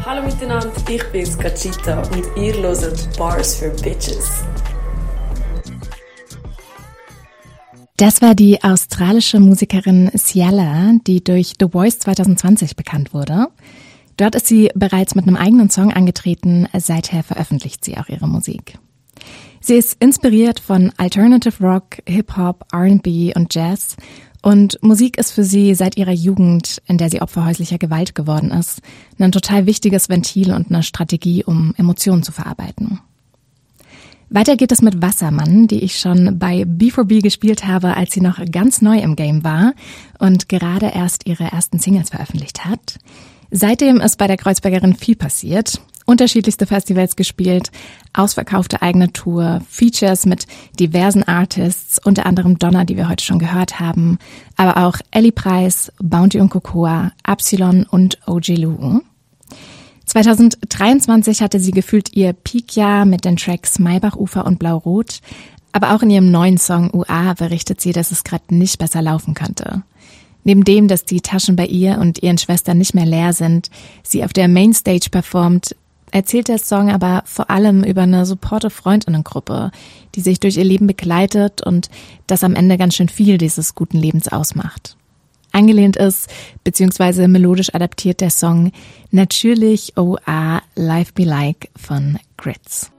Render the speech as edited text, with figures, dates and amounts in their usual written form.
Hallo miteinander, ich bin Cachita und ihr hört Bars for Bitches. Das war die australische Musikerin Ciala, die durch The Voice 2020 bekannt wurde. Dort ist sie bereits mit einem eigenen Song angetreten, seither veröffentlicht sie auch ihre Musik. Sie ist inspiriert von Alternative Rock, Hip-Hop, R&B und Jazz und Musik ist für sie seit ihrer Jugend, in der sie Opfer häuslicher Gewalt geworden ist, ein total wichtiges Ventil und eine Strategie, um Emotionen zu verarbeiten. Weiter geht es mit Wassermann, die ich schon bei B4B gespielt habe, als sie noch ganz neu im Game war und gerade erst ihre ersten Singles veröffentlicht hat. Seitdem ist bei der Kreuzbergerin viel passiert. Unterschiedlichste Festivals gespielt, ausverkaufte eigene Tour, Features mit diversen Artists, unter anderem Donna, die wir heute schon gehört haben, aber auch Ellie Preis, Bounty und Cocoa, Absilon und OG Lou. 2023 hatte sie gefühlt ihr Peakjahr mit den Tracks Maybachufer und Blau-Rot, aber auch in ihrem neuen Song UA berichtet sie, dass es gerade nicht besser laufen könnte. Neben dem, dass die Taschen bei ihr und ihren Schwestern nicht mehr leer sind, sie auf der Mainstage performt, erzählt der Song aber vor allem über eine supportive Freundinnengruppe, die sich durch ihr Leben begleitet und das am Ende ganz schön viel dieses guten Lebens ausmacht. Angelehnt ist, beziehungsweise melodisch adaptiert der Song natürlich OA Life Be Like von Grits.